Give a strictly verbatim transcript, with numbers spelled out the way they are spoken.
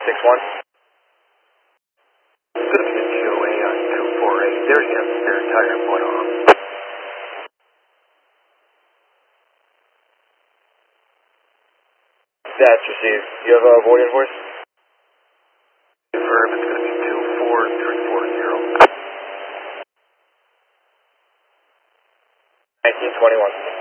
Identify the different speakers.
Speaker 1: six one.
Speaker 2: It's going to be a Joey on two four eight. There you have spare tire one off.
Speaker 1: That's received. You have a void invoice?
Speaker 2: Confirm, it's going to be two four three four zero.
Speaker 1: nineteen twenty-one.